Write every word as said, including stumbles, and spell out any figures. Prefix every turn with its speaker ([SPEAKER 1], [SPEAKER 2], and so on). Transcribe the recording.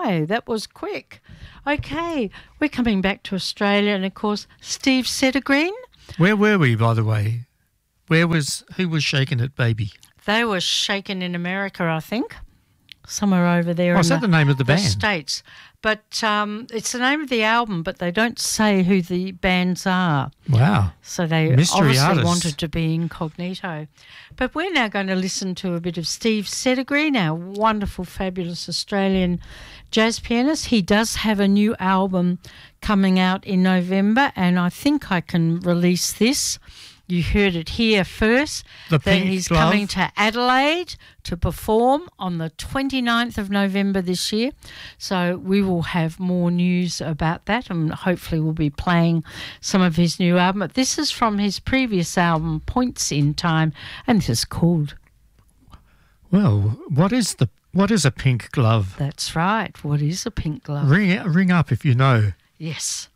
[SPEAKER 1] my, that was quick. Okay, we're coming back to Australia, and of course, Steve Settergreen.
[SPEAKER 2] Where were we, by the way? Where was who was shaking it, baby?
[SPEAKER 1] They were shaken in America, I think, somewhere over there.
[SPEAKER 2] Oh, is that the, the name of the band?
[SPEAKER 1] The States. But um, it's the name of the album, but they don't say who the bands are.
[SPEAKER 2] Wow.
[SPEAKER 1] So they
[SPEAKER 2] Mystery
[SPEAKER 1] obviously
[SPEAKER 2] artist.
[SPEAKER 1] wanted to be incognito. But we're now going to listen to a bit of Steve Settergreen, our wonderful, fabulous Australian jazz pianist. He does have a new album coming out in November, and I think I can release this. You heard it here first.
[SPEAKER 2] The
[SPEAKER 1] that
[SPEAKER 2] Pink
[SPEAKER 1] he's
[SPEAKER 2] Glove.
[SPEAKER 1] coming to Adelaide to perform on the twenty-ninth of November this year. So we will have more news about that, and hopefully we'll be playing some of his new album. But this is from his previous album, Points in Time, and this is called...
[SPEAKER 2] Well, what is the what is a pink glove?
[SPEAKER 1] That's right. What is a pink glove?
[SPEAKER 2] Ring ring up if you know.
[SPEAKER 1] Yes.